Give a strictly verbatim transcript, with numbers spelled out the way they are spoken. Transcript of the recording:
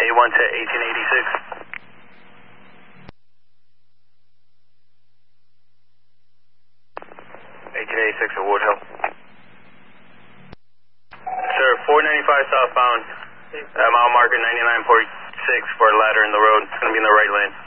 A one to eighteen eighty-six. eighteen eighty-six at Wood Hill. Sir, four ninety-five southbound, uh, mile marker ninety-nine point six for a ladder in the road. It's going to be in the right lane.